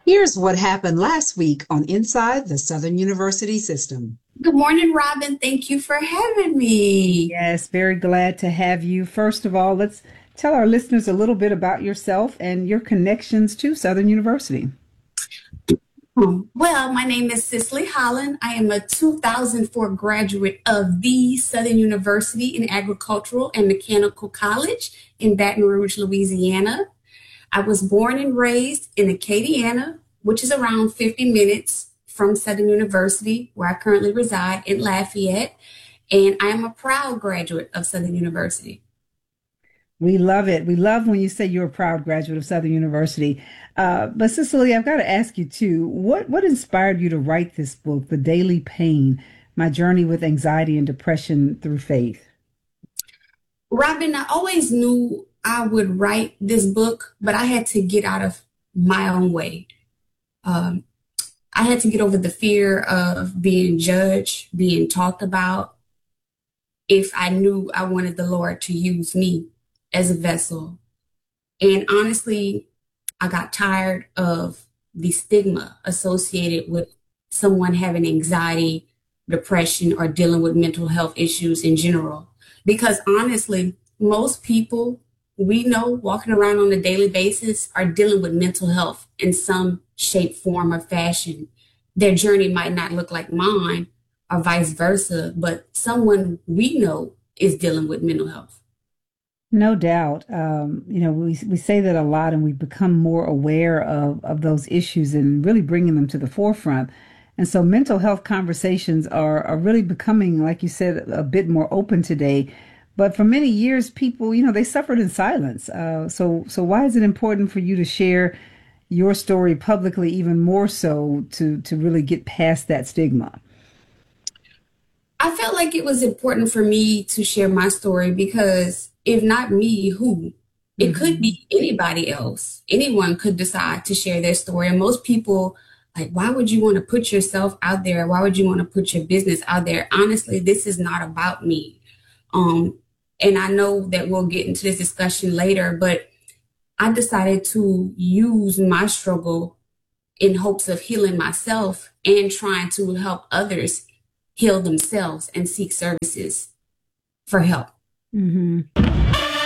Here's what happened last week on Inside the Southern University System. Good morning, Robin. Thank you for having me. Yes, very glad to have you. First of all, let's tell our listeners a little bit about yourself and your connections to Southern University. Well, my name is Cicely Holland. I am a 2004 graduate of the Southern University in Agricultural and Mechanical College in Baton Rouge, Louisiana. I was born and raised in Acadiana, which is around 50 minutes from Southern University, where I currently reside in Lafayette, and I am a proud graduate of Southern University. We love it. We love when you say you're a proud graduate of Southern University. But Cicely, I've got to ask you too, what inspired you to write this book, The Daily Pain, My Journey with Anxiety and Depression Through Faith? Robin, I always knew I would write this book, but I had to get out of my own way. Um, I had to get over the fear of being judged, being talked about, if I knew I wanted the Lord to use me as a vessel. And honestly, I got tired of the stigma associated with someone having anxiety, depression, or dealing with mental health issues in general. Because honestly, most people we know walking around on a daily basis are dealing with mental health in some shape, form, or fashion. Their journey might not look like mine or vice versa, but someone we know is dealing with mental health. No doubt. We say that a lot and we've become more aware of those issues and really bringing them to the forefront. And so mental health conversations are really becoming, like you said, a bit more open today. But for many years, people, they suffered in silence. So why is it important for you to share your story publicly, even more so to really get past that stigma? I felt like it was important for me to share my story because if not me, who? It could Hmm. be anybody else. Anyone could decide to share their story. And most people, like, why would you want to put yourself out there? Why would you want to put your business out there? Honestly, this is not about me. Um, and I know that we'll get into this discussion later, but I decided to use my struggle in hopes of healing myself and trying to help others heal themselves and seek services for help. Hmm.